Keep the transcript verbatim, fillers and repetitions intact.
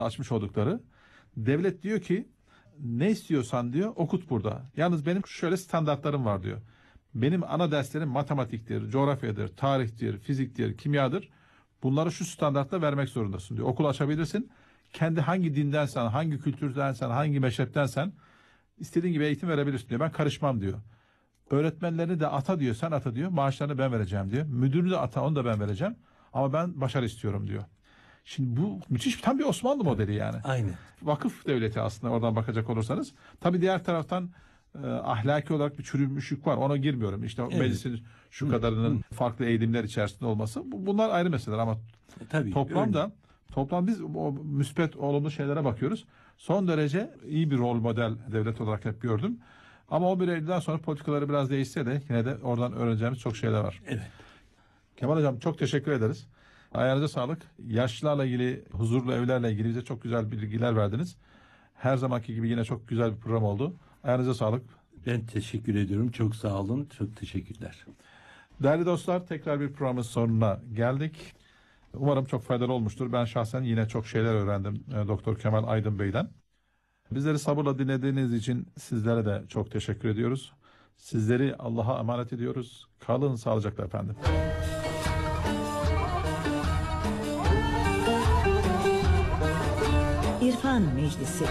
açmış oldukları. Devlet diyor ki ne istiyorsan diyor okut burada. Yalnız benim şöyle standartlarım var diyor. Benim ana derslerim matematiktir, coğrafyadır, tarihtir, fiziktir, kimyadır. Bunları şu standartta vermek zorundasın diyor. Okul açabilirsin. Kendi hangi dindensen, hangi kültürdensen, hangi meşreptensen istediğin gibi eğitim verebilirsin diyor. Ben karışmam diyor. Öğretmenlerini de ata diyor, sen ata diyor. Maaşlarını ben vereceğim diyor. Müdürünü de ata, onu da ben vereceğim. Ama ben başarı istiyorum diyor. Şimdi bu müthiş tam bir Osmanlı modeli yani. Aynen. Vakıf devleti aslında oradan bakacak olursanız. Tabii diğer taraftan e, ahlaki olarak bir çürümüşlük var. Ona girmiyorum. İşte Evet. meclisin şu kadarının Hı. farklı eğilimler içerisinde olması. Bu- Bunlar ayrı meseleler ama E, tabii. toplamda öyle. toplam biz o müspet olumlu şeylere bakıyoruz. Son derece iyi bir rol model devlet olarak hep gördüm. Ama on bir Eylül'den sonra politikaları biraz değişse de yine de oradan öğreneceğimiz çok şeyler var. Evet. Kemal Hocam çok teşekkür ederiz. Ayağınıza sağlık. Yaşlılarla ilgili, huzurlu evlerle ilgili bize çok güzel bilgiler verdiniz. Her zamanki gibi yine çok güzel bir program oldu. Ayağınıza sağlık. Ben teşekkür ediyorum. Çok sağ olun. Çok teşekkürler. Değerli dostlar, tekrar bir programın sonuna geldik. Umarım çok faydalı olmuştur. Ben şahsen yine çok şeyler öğrendim e, Doktor Kemal Aydın Bey'den. Bizleri sabırla dinlediğiniz için sizlere de çok teşekkür ediyoruz. Sizleri Allah'a emanet ediyoruz. Kalın sağlıcakla efendim. İrfan Meclisi.